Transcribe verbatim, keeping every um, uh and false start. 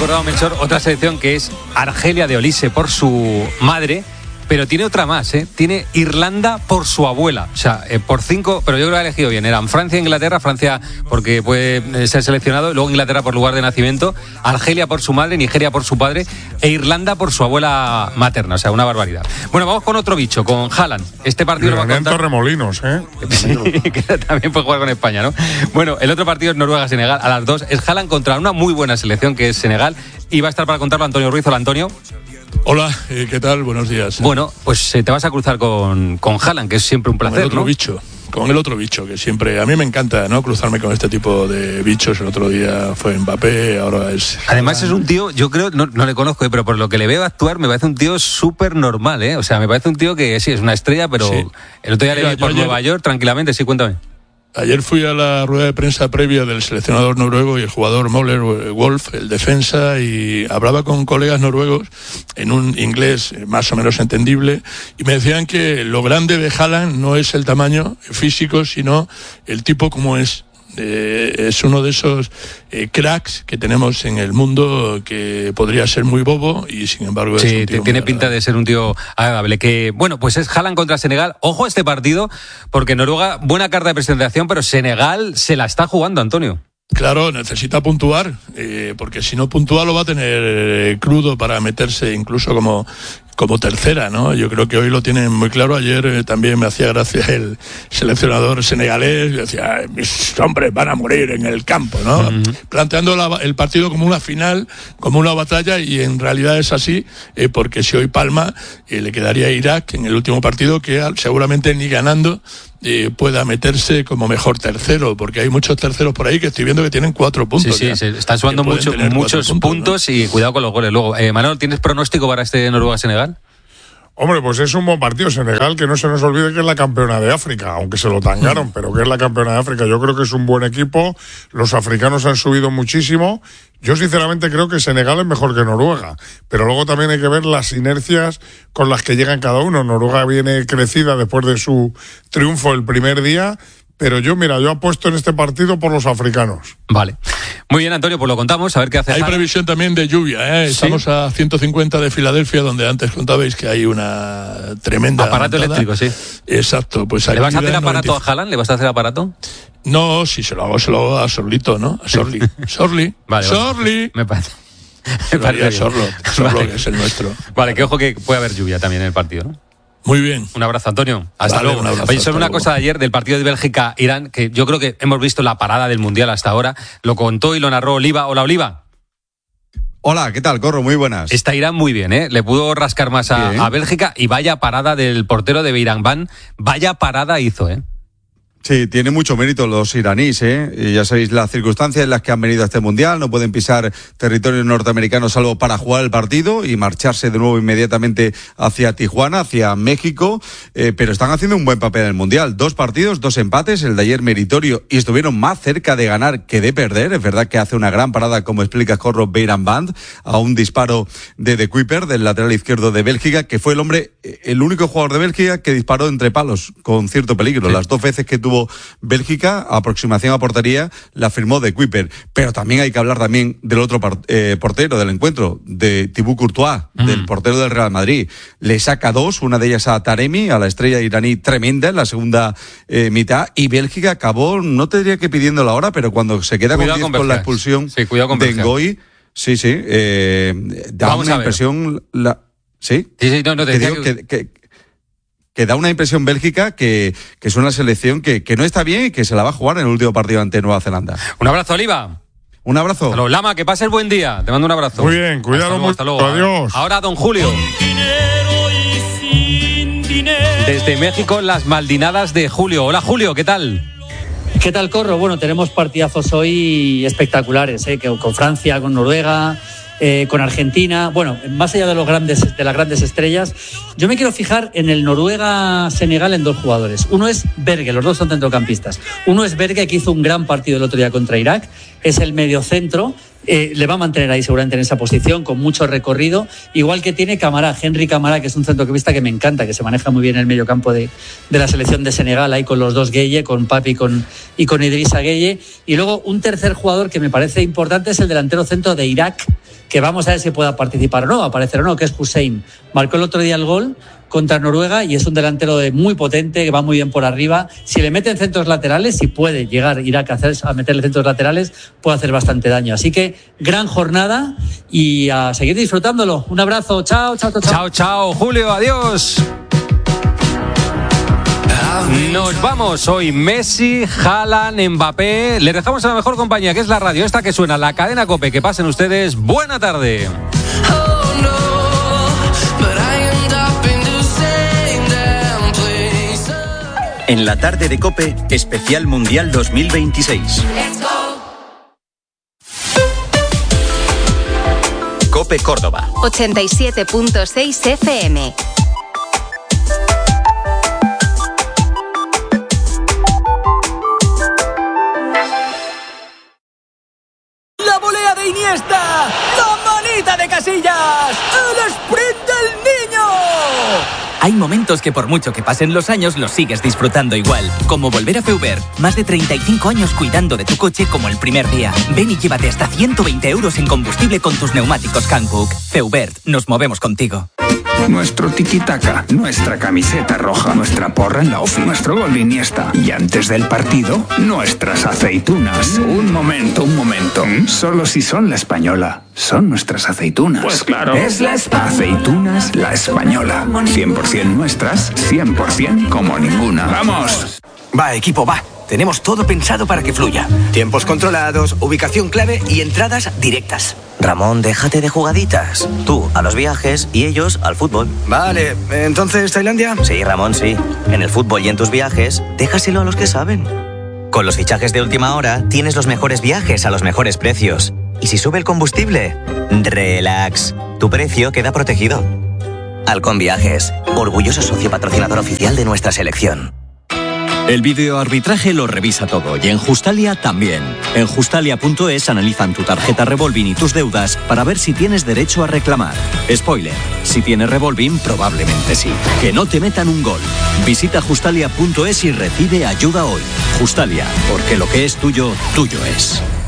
recordado, Melchor, otra selección que es Argelia de Olise por su madre, pero tiene otra más, ¿eh? Tiene Irlanda por su abuela. O sea, eh, por cinco, pero yo creo que ha elegido bien. Eran Francia e Inglaterra, Francia porque puede ser seleccionado, luego Inglaterra por lugar de nacimiento, Argelia por su madre, Nigeria por su padre e Irlanda por su abuela materna. O sea, una barbaridad. Bueno, vamos con otro bicho, con Haaland. Este partido lo va a contar... Torremolinos, ¿eh? Sí, que también puede jugar con España, ¿no? Bueno, el otro partido es Noruega-Senegal. A las dos es Haaland contra una muy buena selección que es Senegal. Y va a estar para contarlo Antonio Ruiz. Hola, Antonio. Hola, eh, ¿qué tal? Buenos días. Bueno, pues eh, te vas a cruzar con, con Haaland, que es siempre un placer, con el otro ¿no? bicho, con el otro bicho, que siempre... A mí me encanta, ¿no?, cruzarme con este tipo de bichos. El otro día fue Mbappé, ahora es... Además Haaland. es un tío, yo creo, no, no le conozco, eh, pero por lo que le veo actuar, me parece un tío súper normal, ¿eh? O sea, me parece un tío que sí, es una estrella, pero sí. El otro día Mira, le vi por ayer... Nueva York, tranquilamente, sí, cuéntame. Ayer fui a la rueda de prensa previa del seleccionador noruego y el jugador Möller Wolf, el defensa, y hablaba con colegas noruegos en un inglés más o menos entendible y me decían que lo grande de Haaland no es el tamaño físico, sino el tipo como es. Eh, es uno de esos eh, cracks que tenemos en el mundo, que podría ser muy bobo y sin embargo es sí, un tío tiene pinta de ser un tío agradable. Que bueno, pues es Haaland contra Senegal. Ojo a este partido, porque Noruega, buena carta de presentación, pero Senegal se la está jugando, Antonio. Claro, necesita puntuar, eh, porque si no puntúa lo va a tener eh, crudo para meterse incluso como, como tercera, ¿no? Yo creo que hoy lo tienen muy claro. Ayer eh, también me hacía gracia el seleccionador senegalés, decía, mis hombres van a morir en el campo, ¿no? Uh-huh. Planteando la, el partido como una final, como una batalla, y en realidad es así, eh, porque si hoy palma, eh, le quedaría a Irak en el último partido, que seguramente ni ganando Eh, pueda meterse como mejor tercero, porque hay muchos terceros por ahí que estoy viendo que tienen cuatro puntos. Sí, sí, se están sumando mucho, muchos puntos, puntos, ¿no? Y cuidado con los goles luego. Eh, Manuel, ¿tienes pronóstico para este Noruega-Senegal? Hombre, pues es un buen partido. Senegal, que no se nos olvide que es la campeona de África, aunque se lo tangaron, mm. pero que es la campeona de África. Yo creo que es un buen equipo. Los africanos han subido muchísimo. Yo sinceramente creo que Senegal es mejor que Noruega, pero luego también hay que ver las inercias con las que llegan cada uno. Noruega viene crecida después de su triunfo el primer día, pero yo, mira, yo apuesto en este partido por los africanos. Vale. Muy bien, Antonio, pues lo contamos, a ver qué hace. Hay previsión también de lluvia, ¿eh? Estamos ¿Sí? a ciento cincuenta de Filadelfia, donde antes contabais que hay una tremenda... Aparato montada. eléctrico, sí. Exacto. Pues ¿Le vas a hacer aparato noventa... a Haaland? ¿Le vas a hacer aparato? No, si se lo hago, se lo hago a Sorlito, ¿no? A Sorli. Sorli. Vale, Sorli. Me parece. Me parece Sorlo, Sorlo vale. Que es el nuestro. Vale, que ojo que puede haber lluvia también en el partido, ¿no? Muy bien. Un abrazo, Antonio. Hasta vale, luego. Un abrazo, Oye, solo una luego. cosa de ayer del partido de Bélgica-Irán, que yo creo que hemos visto la parada del Mundial hasta ahora. Lo contó y lo narró Oliva. Hola, Oliva. Hola, ¿qué tal, Corro? Muy buenas. Está Irán muy bien, ¿eh? Le pudo rascar más a, a Bélgica, y vaya parada del portero de Beirangban. Vaya parada hizo, ¿eh? Sí, tiene mucho mérito los iraníes, ¿eh? Y ya sabéis las circunstancias en las que han venido a este Mundial, no pueden pisar territorio norteamericano salvo para jugar el partido y marcharse de nuevo inmediatamente hacia Tijuana, hacia México, eh, pero están haciendo un buen papel en el Mundial. Dos partidos, dos empates, el de ayer meritorio, y estuvieron más cerca de ganar que de perder. Es verdad que hace una gran parada, como explica Corro, Beirangban, a un disparo de De Kuiper, del lateral izquierdo de Bélgica, que fue el hombre, el único jugador de Bélgica que disparó entre palos con cierto peligro. Sí. Las dos veces que tuvo Bélgica, aproximación a portería, la firmó De Kuiper. Pero también hay que hablar también del otro par, eh, portero del encuentro, de Thibaut Courtois, mm. del portero del Real Madrid. Le saca dos, una de ellas a Taremi, a la estrella iraní tremenda en la segunda eh, mitad, y Bélgica acabó, no te diría que pidiendo la hora, pero cuando se queda cuidado con, diez, con la expulsión sí, con de Ngoy, sí, sí, eh, da Vamos una impresión... La, ¿Sí? Sí, sí, no, no te, te decía digo que... que, que que da una impresión Bélgica que, que es una selección que, que no está bien y que se la va a jugar en el último partido ante Nueva Zelanda. Un abrazo, Oliva. Un abrazo. Hasta luego. Lama, que pases buen día. Te mando un abrazo. Muy bien, cuidado mucho. Hasta luego. Adiós. Ahora, don Julio. Desde México, las Maldinadas de Julio. Hola, Julio, ¿qué tal? ¿Qué tal, Corro? Bueno, tenemos partidazos hoy espectaculares, ¿eh? Con Francia, con Noruega... Eh, con Argentina, bueno, más allá de los grandes, de las grandes estrellas, yo me quiero fijar en el Noruega-Senegal en dos jugadores. Uno es Berge, los dos son centrocampistas. Uno es Berge, que hizo un gran partido el otro día contra Irak, es el mediocentro eh, le va a mantener ahí seguramente en esa posición, con mucho recorrido, igual que tiene Camará, Henry Camará, que es un centrocampista que me encanta, que se maneja muy bien en el medio campo de, de la selección de Senegal, ahí con los dos Gueye, con Papi y con, y con Idrissa Gueye. Y luego un tercer jugador que me parece importante es el delantero centro de Irak, que vamos a ver si pueda participar o no, aparecer o no, que es Hussein. Marcó el otro día el gol contra Noruega y es un delantero de muy potente, que va muy bien por arriba. Si le meten centros laterales, si puede llegar Irak a, hacer, a meterle centros laterales, puede hacer bastante daño. Así que gran jornada y a seguir disfrutándolo. Un abrazo, chao, chao, chao. Chao, chao, Julio, adiós. Nos vamos hoy Messi, Haaland, Mbappé. Les dejamos a la mejor compañía, que es la radio, esta que suena, la cadena COPE. Que pasen ustedes buena tarde. En la tarde de COPE, especial Mundial dos mil veintiséis. COPE Córdoba. ochenta y siete punto seis F M. La volea de Iniesta, la manita de Casillas, el sprint del niño. Hay momentos que por mucho que pasen los años los sigues disfrutando igual, como volver a Feubert. Más de treinta y cinco años cuidando de tu coche como el primer día. Ven y llévate hasta ciento veinte euros en combustible con tus neumáticos Hankook. Feubert, nos movemos contigo. Nuestro tiki-taka, nuestra camiseta roja, nuestra porra en la ofi, nuestro gol de Iniesta. Y antes del partido, nuestras aceitunas. Un momento, un momento. Solo si son la española. Son nuestras aceitunas. Pues claro. Es la Espa. Aceitunas La Española. cien por ciento nuestras, cien por ciento como ninguna. ¡Vamos! Va, equipo, va. Tenemos todo pensado para que fluya. Tiempos controlados, ubicación clave y entradas directas. Ramón, déjate de jugaditas. Tú a los viajes y ellos al fútbol. Vale, ¿entonces Tailandia? Sí, Ramón, sí. En el fútbol y en tus viajes, déjaselo a los que saben. Con los fichajes de última hora, tienes los mejores viajes a los mejores precios. Y si sube el combustible, relax. Tu precio queda protegido. Halcón Viajes, orgulloso socio patrocinador oficial de nuestra selección. El videoarbitraje lo revisa todo y en Justalia también. En justalia punto es analizan tu tarjeta Revolving y tus deudas para ver si tienes derecho a reclamar. Spoiler, si tienes Revolving probablemente sí. Que no te metan un gol. Visita justalia punto es y recibe ayuda hoy. Justalia, porque lo que es tuyo, tuyo es.